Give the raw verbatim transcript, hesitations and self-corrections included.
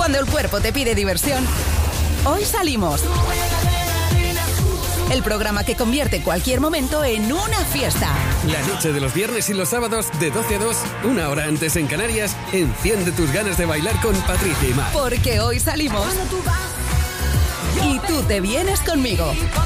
Cuando el cuerpo te pide diversión, hoy salimos. El programa que convierte cualquier momento en una fiesta. La noche de los viernes y los sábados de doce a dos, una hora antes en Canarias, enciende tus ganas de bailar con Patricia y Mar. Porque hoy salimos. Y tú te vienes conmigo.